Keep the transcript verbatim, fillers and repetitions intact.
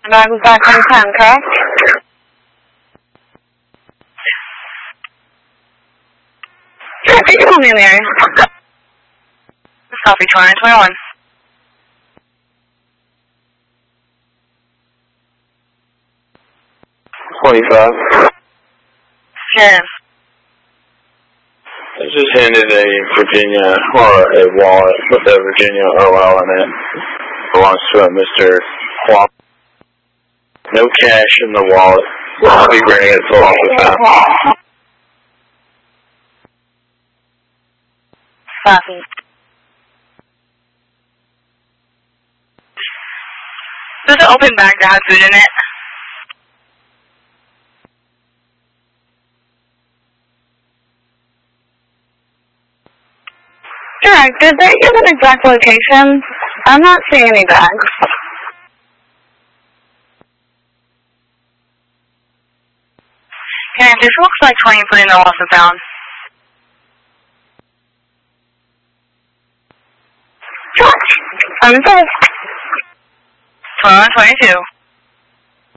Bag was back in handcuffs. Sure, could you call me in the area? Southie twenty twenty-one. twenty-five. Sure. I just handed a Virginia, or a wallet with a Virginia O L in it. Belongs to a Mister Flop. No cash in the wallet. I'll be bringing it to office now. Southie. There's an open bag that has food in it. Sure, did they give an exact location? I'm not seeing any bags. Yeah, this looks like twenty put in the lost and found. Sure. I'm sorry. twenty-one twenty-two.